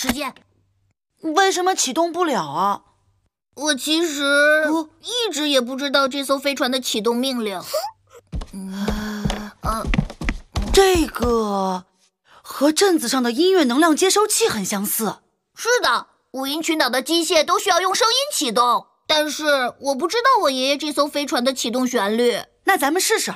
时间。 为什么启动不了啊？ 我其实一直也不知道这艘飞船的启动命令。 这个和镇子上的音乐能量接收器很相似。 是的，五音群岛的机械都需要用声音启动，但是我不知道我爷爷这艘飞船的启动旋律。 那咱们试试。